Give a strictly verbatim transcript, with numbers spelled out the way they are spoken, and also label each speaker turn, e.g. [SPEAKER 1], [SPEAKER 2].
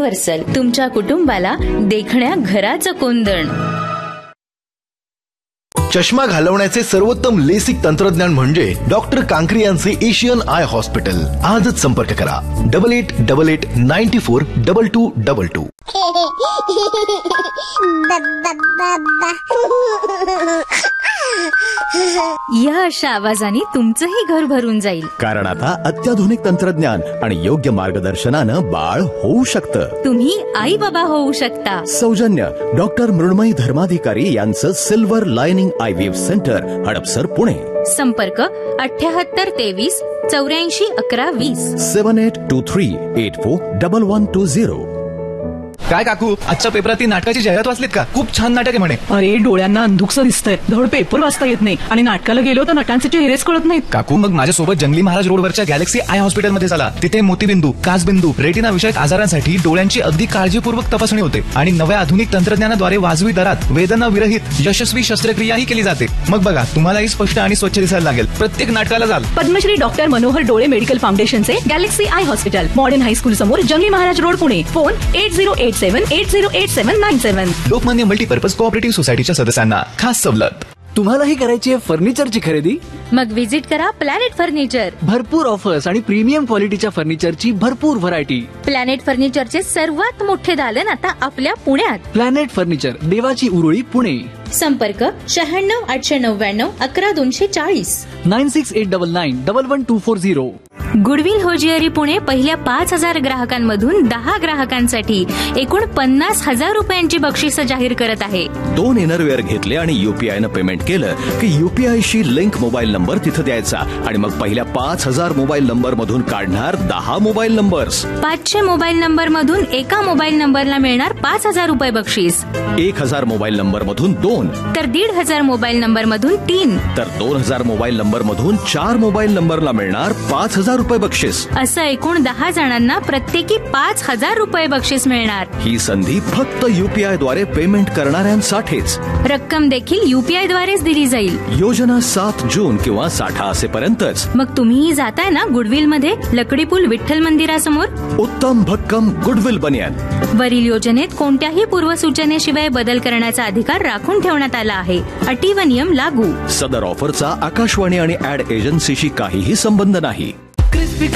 [SPEAKER 1] Universal, तुमच्या कुटुंबाला देखण्या घराचं कोंदण.
[SPEAKER 2] चष्मा घालवण्याचे सर्वोत्तम लेसिक तंत्रज्ञान म्हणजे डॉक्टर कांकरी यांचे एशियन आय हॉस्पिटल. आजच संपर्क करा double eight double eight ninety four double two double two.
[SPEAKER 1] या अशा आवाजाने तुमचंही घर भरून जाईल,
[SPEAKER 3] कारण आता अत्याधुनिक तंत्रज्ञान आणि योग्य मार्गदर्शनानं बाळ होऊ शकतं.
[SPEAKER 1] तुम्ही आई बाबा होऊ शकता.
[SPEAKER 3] सौजन्य डॉक्टर मृण्मयी धर्माधिकारी यांचं silver lining I V F centre, Hadapsar, Pune.
[SPEAKER 1] संपर्क अठ्याहत्तर तेवीस चौऱ्याऐंशी अकरा वीस.
[SPEAKER 3] सेवन eight to three eight four double one two zero.
[SPEAKER 4] काय काकू, आजच्या पेपरात नाटकाची जाहिरात वाचलीत का? खूप छान नाटक आहे म्हणे.
[SPEAKER 5] अरे डोळ्यांना अंधुकसं दिसतंय, धड पेपर वाचता येत नाही आणि नाटकाला गेलो तर नटांचे चेहरेच कळत नाहीत.
[SPEAKER 4] काकू, मग माझ्यासोबत जंगली महाराज रोडवरच्या गॅलेक्सी आय हॉस्पिटलमध्ये चला. तिथे मोतीबिंदू, काचबिंदू, रेटिना विषयक आजारांसाठी डोळ्यांची अगदी काळजीपूर्वक तपासणी होते आणि नव्या आधुनिक तंत्रज्ञानाद्वारे वाजवी दरात वेदना विरहित यशस्वी शस्त्रक्रियाही केली जाते. मग बघा, तुम्हालाही स्पष्ट आणि स्वच्छ दिसायला लागेल. प्रत्येक नाटकाला जाल.
[SPEAKER 5] पद्मश्री डॉक्टर मनोहर डोळे मेडिकल फाउंडेशनचे Galaxy I hospital, modern high school समोर, जंगली Maharaj road, Pune. Phone at zero eight seven eight zero eight seven nine seven.
[SPEAKER 4] Lokmanya multipurpose cooperative सोसायटीच्या सदस्यांना खास सवलत.
[SPEAKER 6] तुम्हालाही करायची आहे फर्निचरची खरेदी?
[SPEAKER 1] मग विजिट करा प्लॅनेट फर्निचर.
[SPEAKER 6] भरपूर ऑफर्स आणि प्रीमियम क्वालिटीच्या फर्निचरची भरपूर व्हरायटी.
[SPEAKER 1] प्लॅनेट फर्निचरचे सर्वात मोठे दालन आता आपल्या पुण्यात.
[SPEAKER 6] प्लॅनेट फर्निचर, देवाची उरुळी, पुणे.
[SPEAKER 1] संपर्क शहाण्णव आठशे नव्याण्णव अकरा दोनशे चाळीस.
[SPEAKER 6] Nine six eight double nine double one two four zero.
[SPEAKER 1] Goodwill hosiery Pune पहिल्या पाच हजार ग्राहकांमधून दहा ग्राहकांसाठी एकूण पन्नास हजार रुपयांची बक्षिसं जाहीर करत आहे.
[SPEAKER 3] दोन इनरवेअर घेतले आणि युपीआय न पेमेंट केलं की युपीआय शी लिंक मोबाईल नंबर तिथं द्यायचा आणि मग पहिल्या पाच हजार मोबाईल नंबर मधून काढणार दहा मोबाईल नंबर्स.
[SPEAKER 1] पाचशे मोबाईल नंबर मधून एका मोबाईल नंबरला मिळणार पाच हजार रुपये बक्षीस.
[SPEAKER 3] एक हजार मोबाईल नंबर मधून दोन,
[SPEAKER 1] तर दीड हजार मोबाईल नंबर मधून तीन,
[SPEAKER 3] तर दोन हजार मोबाईल नंबर मधून चार मोबाईल नंबरला मिळणार पाच हजार रुपये बक्षीस.
[SPEAKER 1] असं एकूण दहा जणांना प्रत्येकी पाच हजार रुपये बक्षीस मिळणार.
[SPEAKER 3] ही संधी फक्त युपीआय द्वारे पेमेंट करणाऱ्यांसाठीच.
[SPEAKER 1] रक्कम देखील युपीआय द्वारेच दिली जाईल.
[SPEAKER 3] योजना सात जून किंवा साठा असेपर्यंतच.
[SPEAKER 1] मग तुम्हीही जाताय ना गुडविल मध्ये, लकडी पूल विठ्ठल मंदिरासमोर.
[SPEAKER 3] उत्तम भक्कम गुडविल बनियान.
[SPEAKER 1] वरील योजनेत कोणत्याही पूर्वसूचनेशिवाय बदल करण्याचा अधिकार राखून ठेवण्यात आला आहे. अटी व नियम लागू.
[SPEAKER 3] सदर ऑफरचा आकाशवाणी आणि ऍड एजन्सीशी काहीही संबंध नाही.